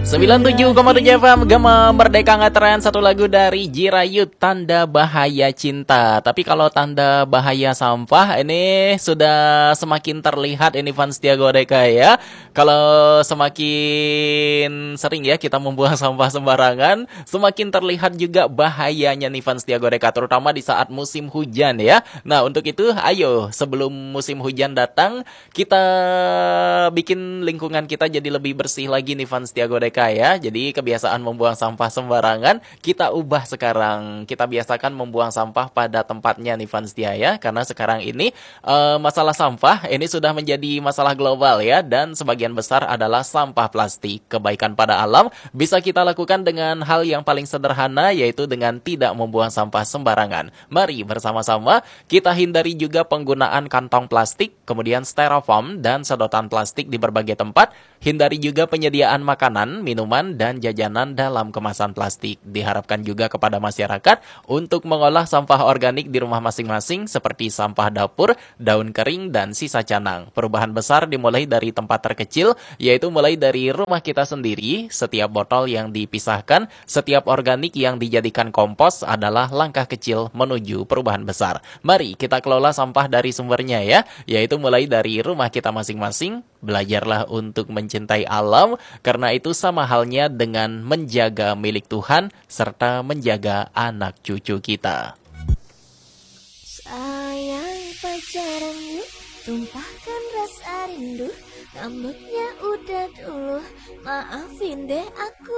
97,7 FM Gema Merdeka Ngetren. Satu lagu dari Jirayut, Tanda Bahaya Cinta. Tapi kalau tanda bahaya sampah ini sudah semakin terlihat ini fans Tiago Deka ya. Kalau semakin sering ya kita membuang sampah sembarangan, semakin terlihat juga bahayanya nih fans Tiago Deka, terutama di saat musim hujan ya. Nah untuk itu ayo sebelum musim hujan datang, kita bikin lingkungan kita jadi lebih bersih lagi nih fans Tiago Deka ya. Jadi kebiasaan membuang sampah sembarangan kita ubah sekarang. Kita biasakan membuang sampah pada tempatnya nih fans Tia ya. Karena sekarang ini masalah sampah ini sudah menjadi masalah global ya. Dan sebagian besar adalah sampah plastik. Kebaikan pada alam bisa kita lakukan dengan hal yang paling sederhana, yaitu dengan tidak membuang sampah sembarangan. Mari bersama-sama kita hindari juga penggunaan kantong plastik, kemudian styrofoam dan sedotan plastik di berbagai tempat. Hindari juga penyediaan makanan, minuman, dan jajanan dalam kemasan plastik. Diharapkan juga kepada masyarakat untuk mengolah sampah organik di rumah masing-masing seperti sampah dapur, daun kering, dan sisa canang. Perubahan besar dimulai dari tempat terkecil, yaitu mulai dari rumah kita sendiri. Setiap botol yang dipisahkan, setiap organik yang dijadikan kompos adalah langkah kecil menuju perubahan besar. Mari kita kelola sampah dari sumbernya ya, yaitu mulai dari rumah kita masing-masing. Belajarlah untuk mencintai alam, karena itu sama halnya dengan menjaga milik Tuhan serta menjaga anak cucu kita. Sayang pacaran yuk, tumpahkan rasa rindu, ngambeknya udah dulu, maafin deh aku.